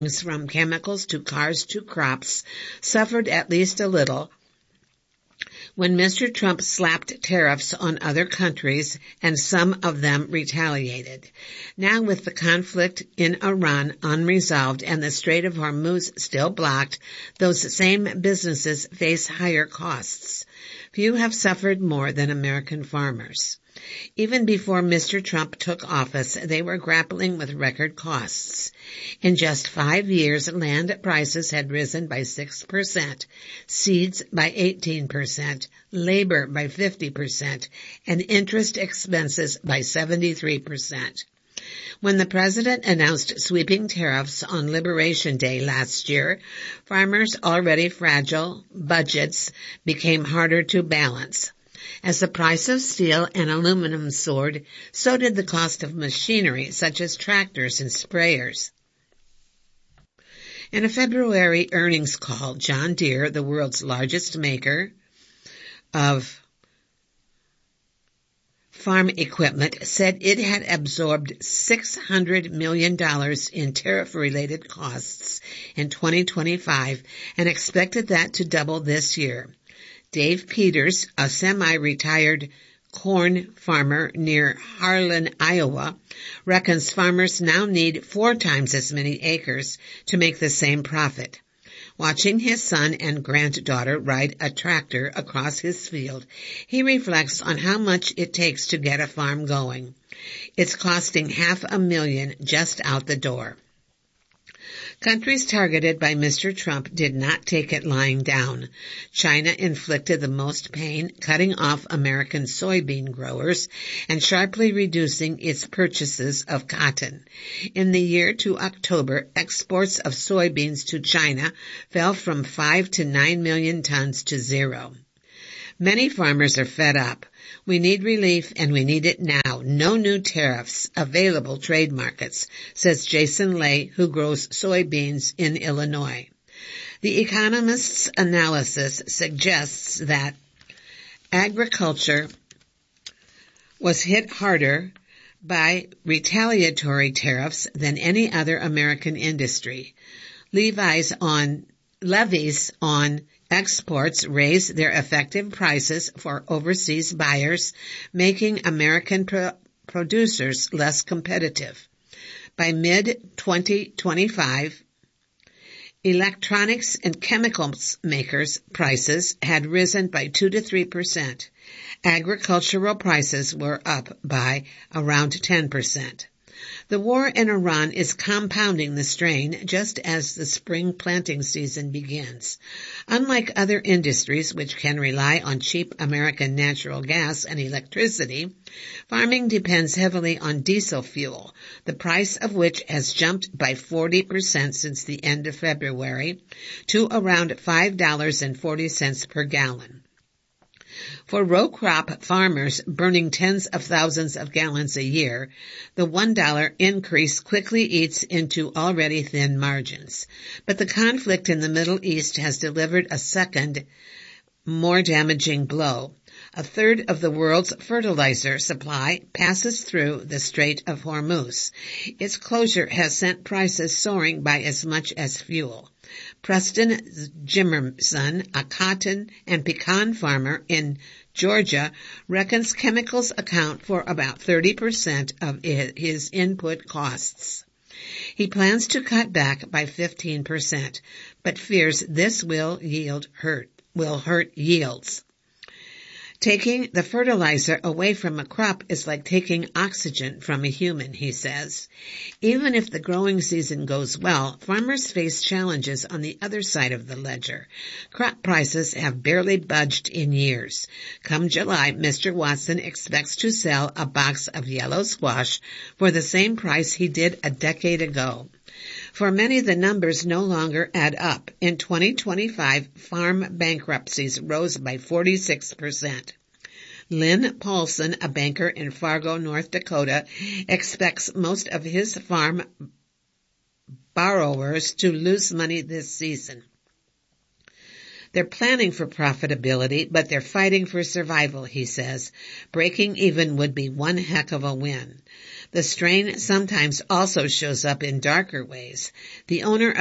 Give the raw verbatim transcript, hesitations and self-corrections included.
from chemicals to cars to crops, suffered at least a little when Mister Trump slapped tariffs on other countries, and some of them retaliated. Now, with the conflict in Iran unresolved and the Strait of Hormuz still blocked, those same businesses face higher costs. Few have suffered more than American farmers. Even before Mister Trump took office, they were grappling with record costs. In just five years, land prices had risen by six percent, seeds by eighteen percent, labor by fifty percent, and interest expenses by seventy-three percent. When the president announced sweeping tariffs on Liberation Day last year, farmers' already fragile budgets became harder to balance. As the price of steel and aluminum soared, so did the cost of machinery such as tractors and sprayers. In a February earnings call, John Deere, the world's largest maker of farm equipment, said it had absorbed six hundred million dollars in tariff-related costs in twenty twenty-five and expected that to double this year. Dave Peters, a semi-retired corn farmer near Harlan, Iowa, reckons farmers now need four times as many acres to make the same profit. Watching his son and granddaughter ride a tractor across his field, he reflects on how much it takes to get a farm going. It's costing half a million just out the door. Countries targeted by Mister Trump did not take it lying down. China inflicted the most pain, cutting off American soybean growers and sharply reducing its purchases of cotton. In the year to October, exports of soybeans to China fell from five to nine million tons to zero. Many farmers are fed up. We need relief, and we need it now. No new tariffs, available trade markets, says Jason Lay, who grows soybeans in Illinois. The Economist's analysis suggests that agriculture was hit harder by retaliatory tariffs than any other American industry. Levi's on, levies on exports raise their effective prices for overseas buyers, making American pro- producers less competitive. By mid twenty twenty-five, electronics and chemicals makers' prices had risen by two to three percent. Agricultural prices were up by around ten percent. The war in Iran is compounding the strain just as the spring planting season begins. Unlike other industries which can rely on cheap American natural gas and electricity, farming depends heavily on diesel fuel, the price of which has jumped by forty percent since the end of February to around five dollars and forty cents per gallon. For row crop farmers burning tens of thousands of gallons a year, the one dollar increase quickly eats into already thin margins. But the conflict in the Middle East has delivered a second, more damaging blow. A third of the world's fertilizer supply passes through the Strait of Hormuz. Its closure has sent prices soaring by as much as fuel. Preston Jimerson, a cotton and pecan farmer in Georgia, reckons chemicals account for about thirty percent of his input costs. He plans to cut back by fifteen percent, but fears this will yield hurt, will hurt yields. Taking the fertilizer away from a crop is like taking oxygen from a human, he says. Even if the growing season goes well, farmers face challenges on the other side of the ledger. Crop prices have barely budged in years. Come July, Mister Watson expects to sell a box of yellow squash for the same price he did a decade ago. For many, the numbers no longer add up. In twenty twenty-five, farm bankruptcies rose by forty-six percent. Lynn Paulson, a banker in Fargo, North Dakota, expects most of his farm borrowers to lose money this season. They're planning for profitability, but they're fighting for survival, he says. Breaking even would be one heck of a win. The strain sometimes also shows up in darker ways. The owner